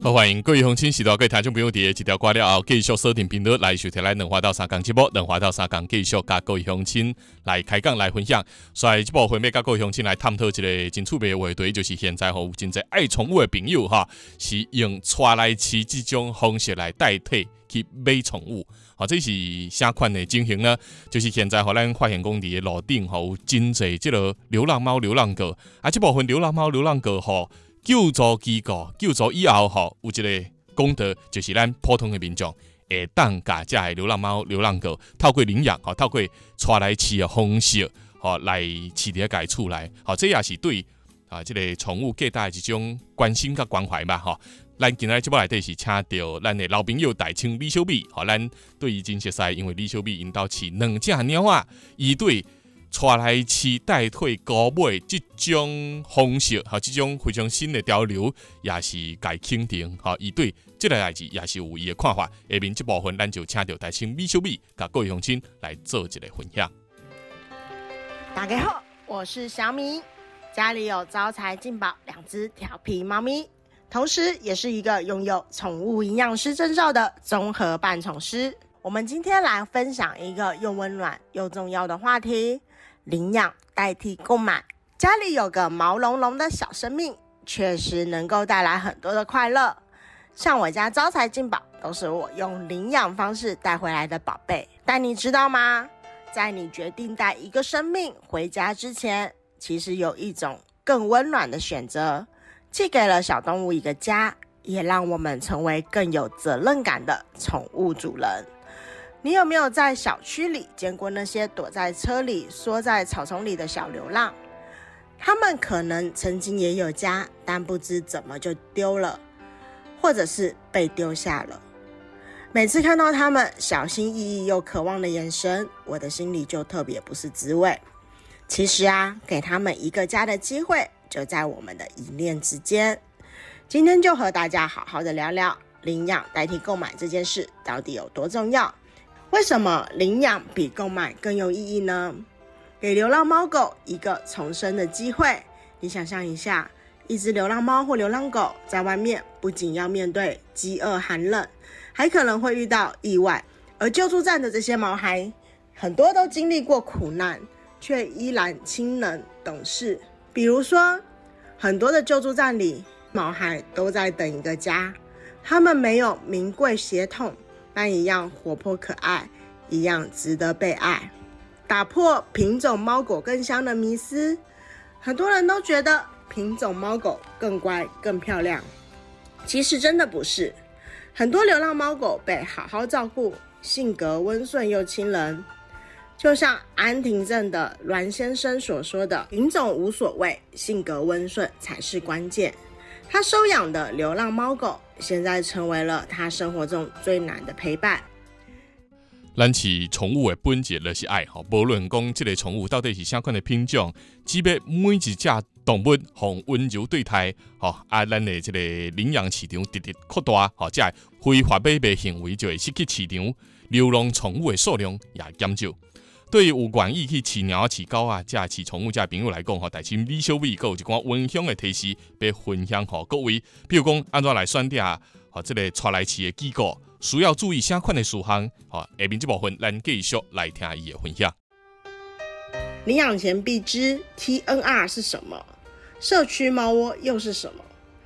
好，欢迎各位乡亲、时代各位听众朋友，伫一条歌了后，继续锁定频道来收听咱两花到三讲节目，两花到三讲继续甲各位乡亲来开讲来分享。所以这部分要甲各位乡亲来探讨一个真趣味的话题，就是现在有真侪爱宠物的朋友是用带来饲这种方式来代替去买宠物。这是啥款的情形呢？就是现在咱发现讲伫的路顶有真侪这个流浪猫、流浪狗这部分流浪猫、流浪狗救助机构救助以后有一个功德，就是咱普通的民众会当把这的流浪猫、流浪狗透过领养透过带来饲的方式来饲伫家厝内，这也是对这个宠物价值的一种关心甲关怀嘛咱今日节目内底是请到咱的老朋友大青李小美，咱对伊真熟悉，因为李小美因兜饲两只猫仔，伊对带来饲代替高买这种方式这种非常新的潮流，也是该肯定伊对这个代志也是有伊的看法。下面这部分咱就请到大青李小美，甲各位乡亲来做一个分享。 大家好，我是小米，家里有招财进宝2只调皮猫咪，同时也是一个拥有宠物营养师证照的综合伴宠师。我们今天来分享一个又温暖又重要的话题：领养代替购买。家里有个毛茸茸的小生命，确实能够带来很多的快乐。像我家招财进宝，都是我用领养方式带回来的宝贝。但你知道吗？在你决定带一个生命回家之前，其实有一种更温暖的选择，既给了小动物一个家，也让我们成为更有责任感的宠物主人。你有没有在小区里见过那些躲在车里、缩在草丛里的小流浪？他们可能曾经也有家，但不知怎么就丢了，或者是被丢下了。每次看到他们小心翼翼又渴望的眼神，我的心里就特别不是滋味。其实给他们一个家的机会，就在我们的一念之间。今天就和大家好好的聊聊领养代替购买这件事到底有多重要。为什么领养比购买更有意义呢？给流浪猫狗一个重生的机会。你想象一下，一只流浪猫或流浪狗在外面不仅要面对饥饿寒冷，还可能会遇到意外。而救助站的这些毛孩，很多都经历过苦难，却依然亲人懂事。比如说，很多的救助站里，毛孩都在等一个家，他们没有名贵血统，但一样活泼可爱，一样值得被爱。打破品种猫狗更香的迷思，很多人都觉得品种猫狗更乖更漂亮，其实真的不是。很多流浪猫狗被好好照顾，性格温顺又亲人。就像安亭镇的阮先生所说的，品种无所谓，性格温顺才是关键。他收养的流浪猫狗现在成为了他生活中最难的陪伴。 咱饲宠物的本质就是爱无论讲这个宠物到底是啥款的品种，只要每一只动物互温柔对待咱的这个领养市场直直扩大这非法买卖行为就会失去市场，流浪宠物的数量也减少。对于有愿意去饲猫饲狗这饲宠物这朋友来讲大青李小美还有一寡温馨的提示要分享给各位。比如讲安怎来选择这个带来饲的机构，需要注意啥款的事项下面这部分咱继续来听伊的分享。 领养前必知 TNR 是什么，社区猫窝又是什么。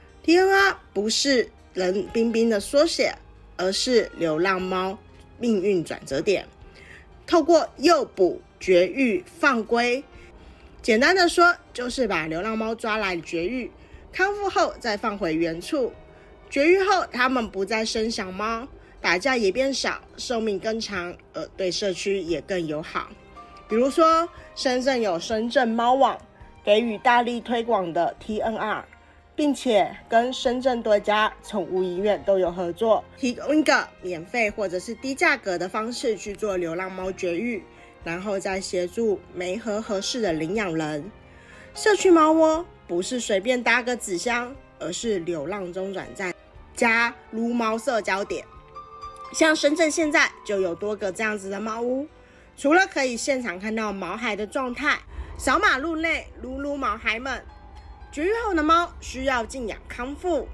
TNR 不是冷冰冰的缩写，而是流浪猫命运转折点，透过诱捕、绝育、放归，简单的说就是把流浪猫抓来绝育，康复后再放回原处。绝育后它们不再生小猫，打架也变少，寿命更长，而对社区也更友好。比如说深圳有深圳猫网，给予大力推广的 TNR， 并且跟深圳多家宠物医院都有合作，提供一个免费或者是低价格的方式去做流浪猫绝育，然后再协助媒合合适的领养人。社区猫窝不是随便搭个纸箱，而是流浪中转站加撸猫社交点。像深圳现在就有多个这样子的猫屋，除了可以现场看到毛孩的状态，扫马路内撸撸毛孩们。绝育后的猫需要静养康复，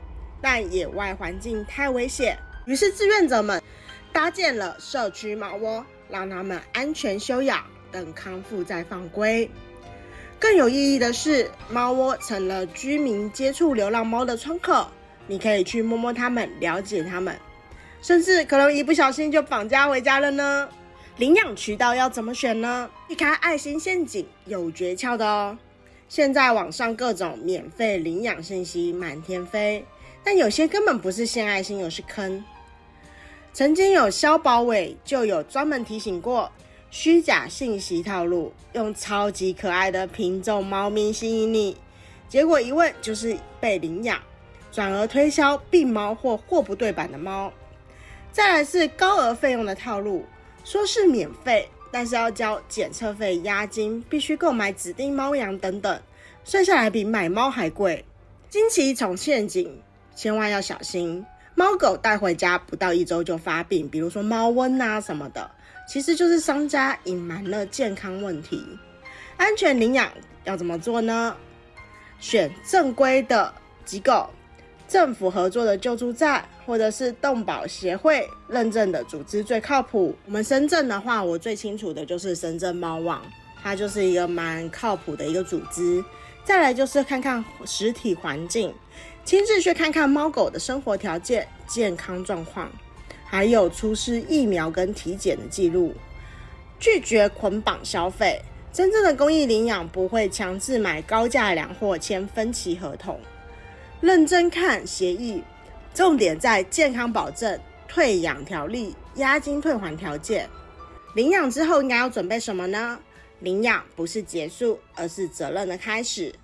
但野外环境太危险，于是志愿者们搭建了社区猫窝，让它们安全休养，等康复再放归。更有意义的是，猫窝成了居民接触流浪猫的窗口，你可以去摸摸它们，了解它们，甚至可能一不小心就绑架回家了呢。领养渠道要怎么选呢？避开爱心陷阱有诀窍的哦。现在网上各种免费领养信息满天飞，但有些根本不是献爱心，而是坑。曾经有消保委就有专门提醒过，虚假信息套路，用超级可爱的品种猫咪吸引你，结果一问就是被领养，转而推销病猫或货不对版的猫。再来是高额费用的套路，说是免费，但是要交检测费、押金，必须购买指定猫粮等等，算下来比买猫还贵。经期宠陷阱，千万要小心。猫狗带回家不到1周就发病，比如说猫瘟啊什么的，其实就是商家隐瞒了健康问题。安全领养要怎么做呢？选正规的机构，政府合作的救助站，或者是动保协会认证的组织最靠谱。我们深圳的话，我最清楚的就是深圳猫网，它就是一个蛮靠谱的一个组织。再来就是看看实体环境，亲自去看看猫狗的生活条件、健康状况，还有出示疫苗跟体检的记录。拒绝捆绑消费，真正的公益领养不会强制买高价粮或签分期合同。认真看协议，重点在健康保证、退养条例、押金退还条件。领养之后应该要准备什么呢？领养不是结束，而是责任的开始。